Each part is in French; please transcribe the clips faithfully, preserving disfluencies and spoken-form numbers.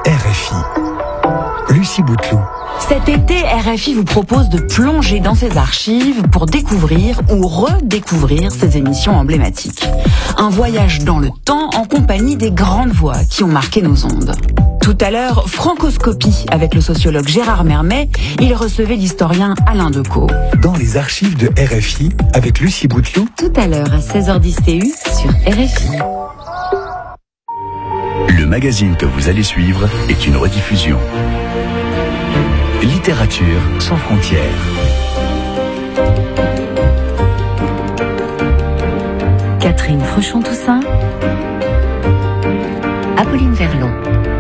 R F I. Lucie Bouteloup. Cet été, R F I vous propose de plonger dans ses archives pour découvrir ou redécouvrir ses émissions emblématiques. Un voyage dans le temps en compagnie des grandes voix qui ont marqué nos ondes. Tout à l'heure, Francoscopie avec le sociologue Gérard Mermet, il recevait l'historien Alain Decaux. Dans les archives de R F I avec Lucie Bouteloup. Tout à l'heure à seize heures dix T U sur R F I. Le magazine que vous allez suivre est une rediffusion. Littérature sans frontières. Catherine Fruchon-Toussaint, Apolline Verlon.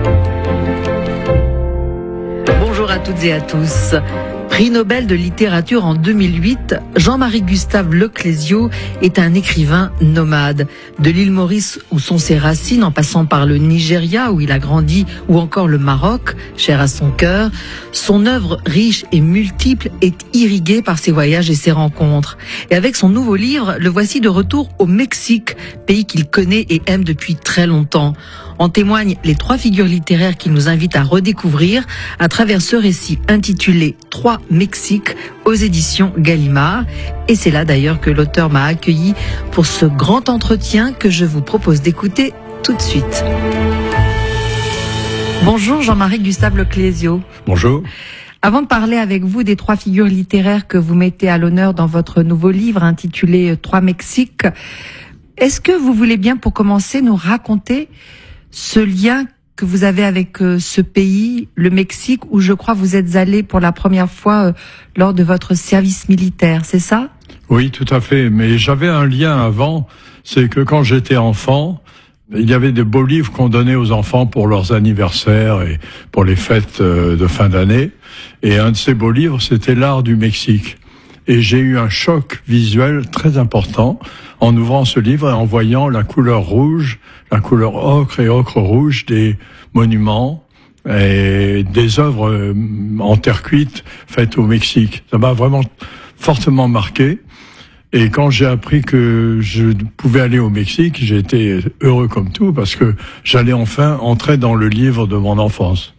Bonjour à toutes et à tous. Prix Nobel de littérature en deux mille huit, Jean-Marie Gustave Leclésio est un écrivain nomade. De l'île Maurice où sont ses racines, en passant par le Nigeria où il a grandi, ou encore le Maroc, cher à son cœur, son œuvre riche et multiple est irriguée par ses voyages et ses rencontres. Et avec son nouveau livre, le voici de retour au Mexique, pays qu'il connaît et aime depuis très longtemps. En témoignent les trois figures littéraires qu'il nous invite à redécouvrir à travers ce récit intitulé « Trois Mexiques » aux éditions Gallimard. Et c'est là d'ailleurs que l'auteur m'a accueilli pour ce grand entretien que je vous propose d'écouter tout de suite. Bonjour Jean-Marie Gustave Leclésio. Bonjour. Avant de parler avec vous des trois figures littéraires que vous mettez à l'honneur dans votre nouveau livre intitulé « Trois Mexiques », est-ce que vous voulez bien pour commencer nous raconter ce lien que vous avez avec euh, ce pays, le Mexique, où je crois vous êtes allé pour la première fois euh, lors de votre service militaire, c'est ça? Oui, tout à fait. Mais j'avais un lien avant, c'est que quand j'étais enfant, il y avait des beaux livres qu'on donnait aux enfants pour leurs anniversaires et pour les fêtes euh, de fin d'année. Et un de ces beaux livres, c'était L'Art du Mexique. Et j'ai eu un choc visuel très important en ouvrant ce livre et en voyant la couleur rouge, la couleur ocre et ocre rouge des monuments et des œuvres en terre cuite faites au Mexique. Ça m'a vraiment fortement marqué. Et quand j'ai appris que je pouvais aller au Mexique, j'ai été heureux comme tout parce que j'allais enfin entrer dans le livre de mon enfance.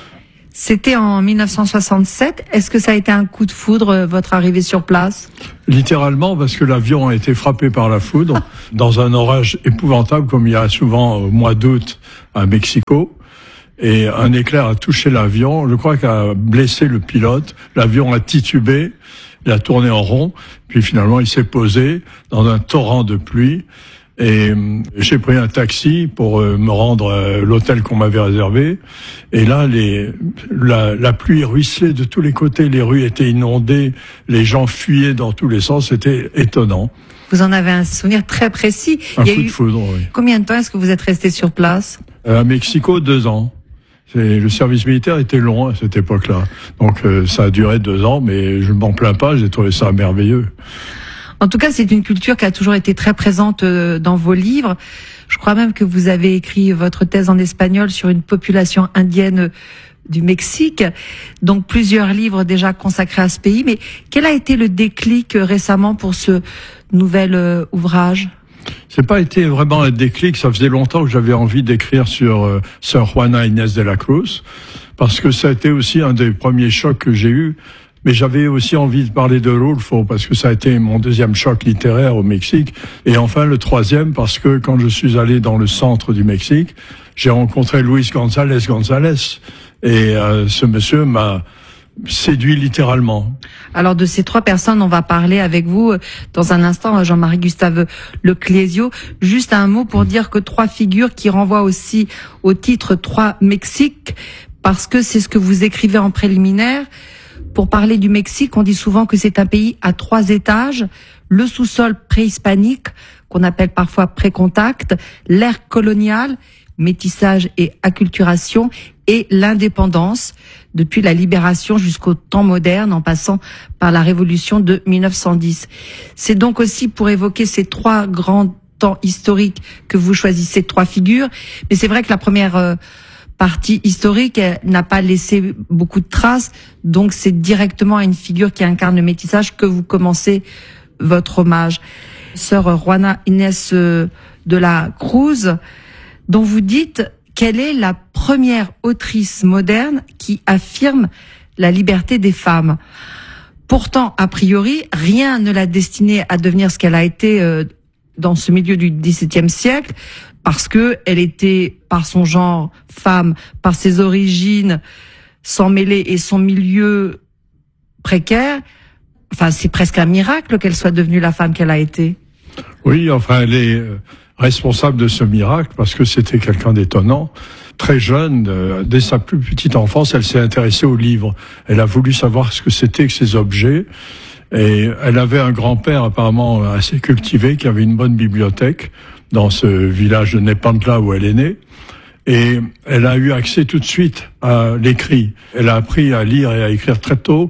C'était en mille neuf cent soixante-sept. Est-ce que ça a été un coup de foudre, votre arrivée sur place? Littéralement, parce que l'avion a été frappé par la foudre dans un orage épouvantable, comme il y a souvent au mois d'août à Mexico. Et un éclair a touché l'avion. Je crois qu'il a blessé le pilote. L'avion a titubé. Il a tourné en rond. Puis finalement, il s'est posé dans un torrent de pluie. Et j'ai pris un taxi pour me rendre à l'hôtel qu'on m'avait réservé. Et là, les, la, la pluie ruisselait de tous les côtés. Les rues étaient inondées. Les gens fuyaient dans tous les sens. C'était étonnant. Vous en avez un souvenir très précis. Un Il y a coup eu... de foudre, oui. Combien de temps est-ce que vous êtes resté sur place? À Mexico, deux ans. C'est, le service militaire était long à cette époque-là. Donc euh, ça a duré deux ans, mais je m'en plains pas. J'ai trouvé ça merveilleux. En tout cas, c'est une culture qui a toujours été très présente dans vos livres. Je crois même que vous avez écrit votre thèse en espagnol sur une population indienne du Mexique. Donc plusieurs livres déjà consacrés à ce pays. Mais quel a été le déclic récemment pour ce nouvel ouvrage? C'est pas été vraiment un déclic. Ça faisait longtemps que j'avais envie d'écrire sur euh, Sor Juana Inés de la Cruz, parce que ça a été aussi un des premiers chocs que j'ai eu. Mais j'avais aussi envie de parler de Rulfo, parce que ça a été mon deuxième choc littéraire au Mexique. Et enfin, le troisième, parce que quand je suis allé dans le centre du Mexique, j'ai rencontré Luis González González. Et euh, ce monsieur m'a séduit littéralement. Alors de ces trois personnes, on va parler avec vous dans un instant, Jean-Marie Gustave Leclésio. Juste un mot pour dire que trois figures qui renvoient aussi au titre Trois Mexiques, parce que c'est ce que vous écrivez en préliminaire. Pour parler du Mexique, on dit souvent que c'est un pays à trois étages. Le sous-sol préhispanique, qu'on appelle parfois pré-contact, l'ère coloniale, métissage et acculturation, et l'indépendance, depuis la libération jusqu'au temps moderne, en passant par la révolution de mille neuf cent dix. C'est donc aussi pour évoquer ces trois grands temps historiques que vous choisissez trois figures. Mais c'est vrai que la première... Euh, partie historique n'a pas laissé beaucoup de traces, donc c'est directement à une figure qui incarne le métissage que vous commencez votre hommage. Sœur Juana Inés de la Cruz, dont vous dites quelle est la première autrice moderne qui affirme la liberté des femmes? Pourtant, a priori, rien ne l'a destinée à devenir ce qu'elle a été euh, dans ce milieu du dix-septième siècle, parce que elle était, par son genre, femme, par ses origines, sans mêler et son milieu précaire. Enfin, c'est presque un miracle qu'elle soit devenue la femme qu'elle a été. Oui, enfin, elle est responsable de ce miracle parce que c'était quelqu'un d'étonnant. Très jeune, euh, dès sa plus petite enfance, elle s'est intéressée aux livres. Elle a voulu savoir ce que c'était que ces objets. Et elle avait un grand-père apparemment assez cultivé qui avait une bonne bibliothèque dans ce village de Nepantla où elle est née. Et elle a eu accès tout de suite à l'écrit. Elle a appris à lire et à écrire très tôt.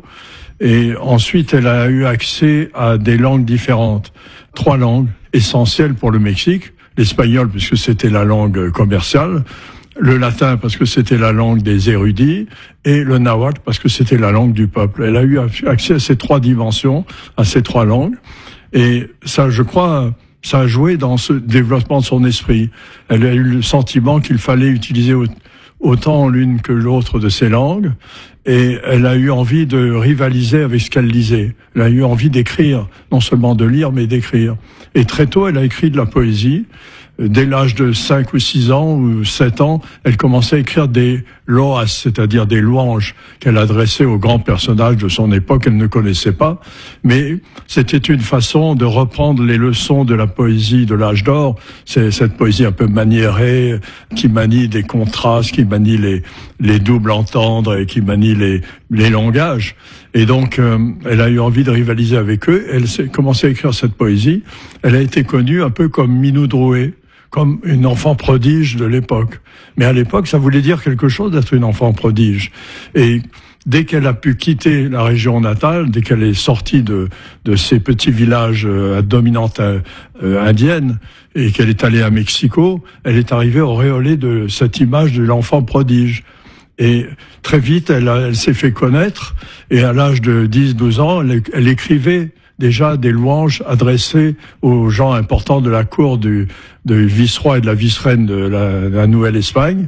Et ensuite, elle a eu accès à des langues différentes. Trois langues essentielles pour le Mexique. L'espagnol, puisque c'était la langue commerciale. Le latin, parce que c'était la langue des érudits. Et le nahuatl, parce que c'était la langue du peuple. Elle a eu accès à ces trois dimensions, à ces trois langues. Et ça, je crois, ça a joué dans ce développement de son esprit. Elle a eu le sentiment qu'il fallait utiliser autant l'une que l'autre de ces langues. Et elle a eu envie de rivaliser avec ce qu'elle lisait. Elle a eu envie d'écrire, non seulement de lire, mais d'écrire. Et très tôt, elle a écrit de la poésie. Dès l'âge de cinq ou six ans ou sept ans, elle commençait à écrire des loas, c'est-à-dire des louanges qu'elle adressait aux grands personnages de son époque qu'elle ne connaissait pas. Mais c'était une façon de reprendre les leçons de la poésie de l'âge d'or. C'est cette poésie un peu maniérée, qui manie des contrastes, qui manie les, les doubles entendres et qui manie les, les langages. Et donc, euh, elle a eu envie de rivaliser avec eux. Elle s'est commencé à écrire cette poésie. Elle a été connue un peu comme Minou Drouet, comme une enfant prodige de l'époque. Mais à l'époque, ça voulait dire quelque chose d'être une enfant prodige. Et dès qu'elle a pu quitter la région natale, dès qu'elle est sortie de, de ces petits villages à dominante euh, indienne, et qu'elle est allée à Mexico, elle est arrivée auréolée de cette image de l'enfant prodige. Et très vite, elle, a, elle s'est fait connaître, et à l'âge de dix douze ans, elle, elle écrivait déjà des louanges adressées aux gens importants de la cour du, du vice-roi et de la vice-reine de la, de la Nouvelle-Espagne.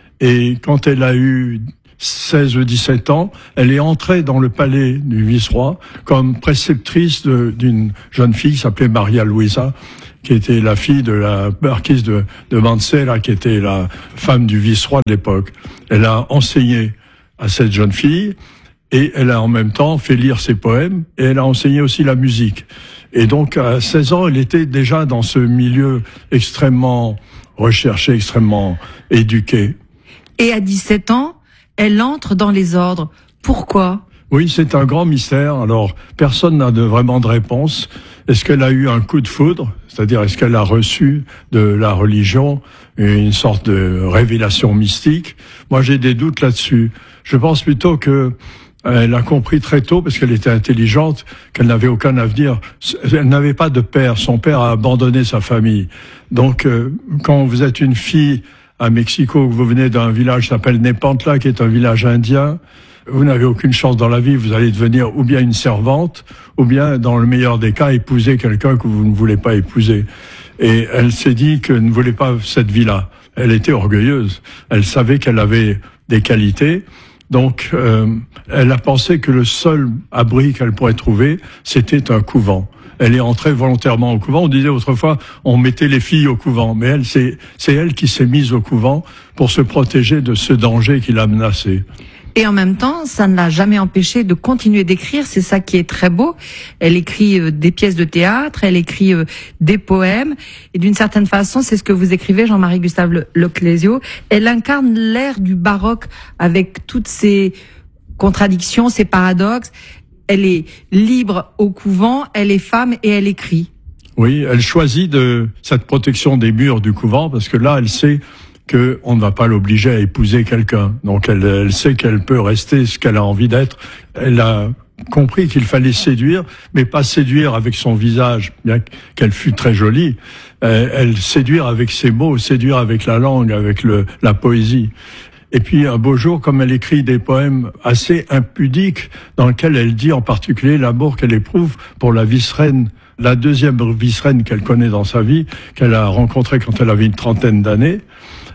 Et quand elle a eu seize ou dix-sept ans, elle est entrée dans le palais du vice-roi comme préceptrice de, d'une jeune fille qui s'appelait Maria Luisa, qui était la fille de la marquise de, de Mancera, qui était la femme du vice-roi de l'époque. Elle a enseigné à cette jeune fille, et elle a en même temps fait lire ses poèmes, et elle a enseigné aussi la musique. Et donc, à seize ans, elle était déjà dans ce milieu extrêmement recherché, extrêmement éduqué. Et à dix-sept ans, elle entre dans les ordres. Pourquoi ? Oui, c'est un grand mystère. Alors, personne n'a de, vraiment de réponse. Est-ce qu'elle a eu un coup de foudre ? C'est-à-dire, est-ce qu'elle a reçu de la religion une sorte de révélation mystique ? Moi, j'ai des doutes là-dessus. Je pense plutôt que elle a compris très tôt, parce qu'elle était intelligente, qu'elle n'avait aucun avenir. Elle n'avait pas de père. Son père a abandonné sa famille. Donc, euh, quand vous êtes une fille à Mexico, vous venez d'un village qui s'appelle Nepantla, qui est un village indien, vous n'avez aucune chance dans la vie. Vous allez devenir ou bien une servante, ou bien, dans le meilleur des cas, épouser quelqu'un que vous ne voulez pas épouser. Et elle s'est dit qu'elle ne voulait pas cette vie-là. Elle était orgueilleuse. Elle savait qu'elle avait des qualités. Donc, euh, elle a pensé que le seul abri qu'elle pourrait trouver, c'était un couvent. Elle est entrée volontairement au couvent. On disait autrefois, on mettait les filles au couvent. Mais elle, c'est, c'est elle qui s'est mise au couvent pour se protéger de ce danger qui l'a menacée. Et en même temps, ça ne l'a jamais empêché de continuer d'écrire. C'est ça qui est très beau. Elle écrit euh, des pièces de théâtre, elle écrit euh, des poèmes. Et d'une certaine façon, c'est ce que vous écrivez, Jean-Marie Gustave Leclésio. Elle incarne l'ère du baroque avec toutes ses contradictions, ses paradoxes. Elle est libre au couvent, elle est femme et elle écrit. Oui, elle choisit de cette protection des murs du couvent parce que là, elle sait qu'on ne va pas l'obliger à épouser quelqu'un. Donc elle, elle sait qu'elle peut rester ce qu'elle a envie d'être. Elle a compris qu'il fallait séduire, mais pas séduire avec son visage, bien qu'elle fût très jolie. Euh, elle séduire avec ses mots, séduire avec la langue, avec le, la poésie. Et puis un beau jour, comme elle écrit des poèmes assez impudiques, dans lesquels elle dit en particulier l'amour qu'elle éprouve pour la vice-reine, la deuxième vice-reine qu'elle connaît dans sa vie, qu'elle a rencontrée quand elle avait une trentaine d'années.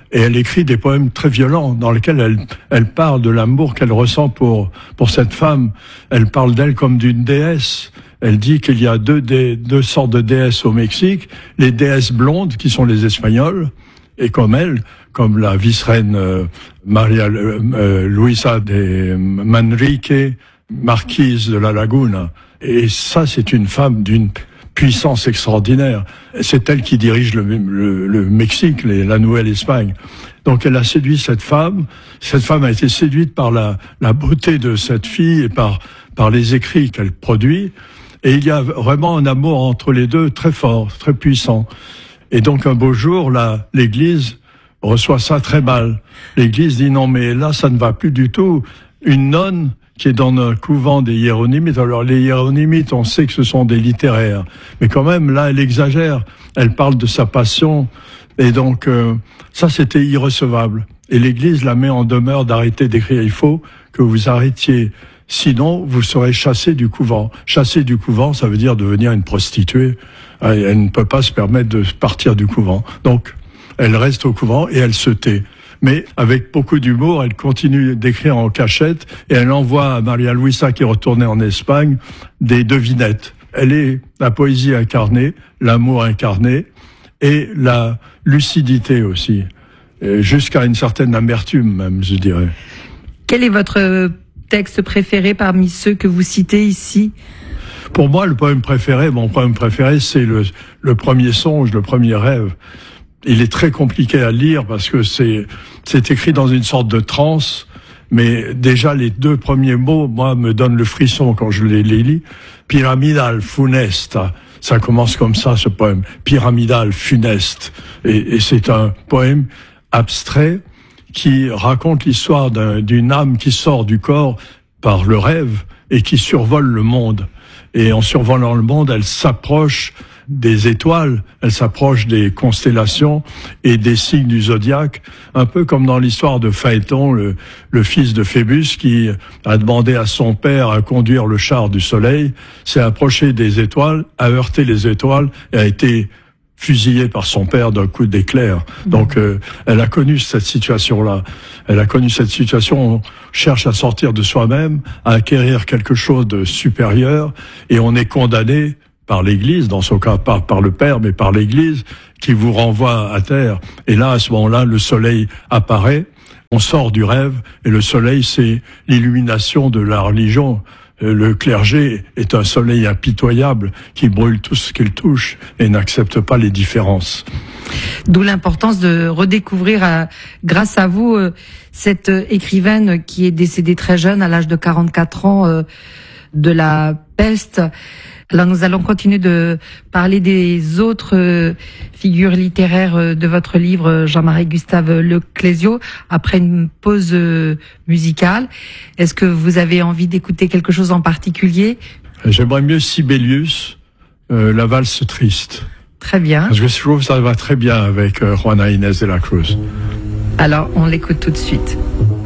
Et elle écrit des poèmes très violents dans lesquels elle, elle parle de l'amour qu'elle ressent pour, pour cette femme. Elle parle d'elle comme d'une déesse. Elle dit qu'il y a deux, dé, deux sortes de déesses au Mexique. Les déesses blondes, qui sont les Espagnols, et comme elle, comme la vice-reine euh, Maria euh, Luisa de Manrique, marquise de la Laguna. Et ça, c'est une femme d'une puissance extraordinaire. C'est elle qui dirige le, le, le Mexique, les, la Nouvelle-Espagne. Donc elle a séduit cette femme. Cette femme a été séduite par la, la beauté de cette fille et par, par les écrits qu'elle produit. Et il y a vraiment un amour entre les deux très fort, très puissant. Et donc un beau jour, là, l'Église reçoit ça très mal. L'Église dit non, mais là, ça ne va plus du tout. Une nonne qui est dans un couvent des hiéronymites. Alors les hiéronymites, on sait que ce sont des littéraires, mais quand même là, elle exagère. Elle parle de sa passion, et donc euh, ça, c'était irrecevable. Et l'Église la met en demeure d'arrêter d'écrire. Il faut que vous arrêtiez, sinon vous serez chassé du couvent. Chassé du couvent, ça veut dire devenir une prostituée. Elle ne peut pas se permettre de partir du couvent. Donc, elle reste au couvent et elle se tait. Mais avec beaucoup d'humour, elle continue d'écrire en cachette et elle envoie à Maria Luisa, qui est retournée en Espagne, des devinettes. Elle est la poésie incarnée, l'amour incarné et la lucidité aussi, jusqu'à une certaine amertume même, je dirais. Quel est votre texte préféré parmi ceux que vous citez ici ? Pour moi, le poème préféré, mon poème préféré, c'est le, le premier songe, le premier rêve. Il est très compliqué à lire parce que c'est, c'est écrit dans une sorte de transe, mais déjà les deux premiers mots, moi, me donnent le frisson quand je les, les lis. Pyramidal, funesta. Ça commence comme ça, ce poème. Pyramidal, funeste. Et, et c'est un poème abstrait qui raconte l'histoire d'un, d'une âme qui sort du corps par le rêve et qui survole le monde. Et en survolant le monde, elle s'approche des étoiles, elle s'approche des constellations et des signes du zodiaque, un peu comme dans l'histoire de Phaéton, le, le fils de Phébus, qui a demandé à son père à conduire le char du soleil, s'est approché des étoiles, a heurté les étoiles et a été fusillé par son père d'un coup d'éclair. Donc, euh, elle a connu cette situation-là. Elle a connu cette situation. On cherche à sortir de soi-même, à acquérir quelque chose de supérieur, et on est condamné par l'Église, dans son cas pas par le Père, mais par l'Église, qui vous renvoie à terre. Et là, à ce moment-là, le soleil apparaît, on sort du rêve, et le soleil, c'est l'illumination de la religion. Le clergé est un soleil impitoyable qui brûle tout ce qu'il touche et n'accepte pas les différences. D'où l'importance de redécouvrir, euh, grâce à vous, euh, cette écrivaine qui est décédée très jeune, à l'âge de quarante-quatre ans, euh, de la peste. Alors nous allons continuer de parler des autres euh, figures littéraires euh, de votre livre, Jean-Marie Gustave Leclésio, après une pause euh, musicale. Est-ce que vous avez envie d'écouter quelque chose en particulier ? J'aimerais mieux Sibelius, euh, la valse triste. Très bien. Parce que je trouve que ça va très bien avec euh, Juana Inés de la Cruz. Alors on l'écoute tout de suite.